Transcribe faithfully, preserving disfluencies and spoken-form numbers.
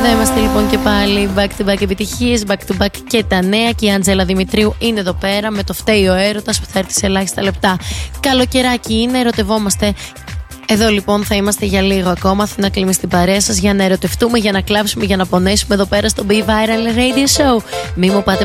Εδώ είμαστε λοιπόν και πάλι. Back to back επιτυχίες, back to back και τα νέα. Και η Άντζελα Δημητρίου είναι εδώ πέρα με το φταίει ο έρωτας που θα έρθει σε ελάχιστα λεπτά. Καλοκαιράκι είναι, ερωτευόμαστε. Εδώ λοιπόν θα είμαστε για λίγο ακόμα. Θα κλείνουμε στην παρέα σας για να ερωτευτούμε, για να κλάψουμε, για να πονέσουμε εδώ πέρα στο Be Viral Radio Show. Μη μου πάτε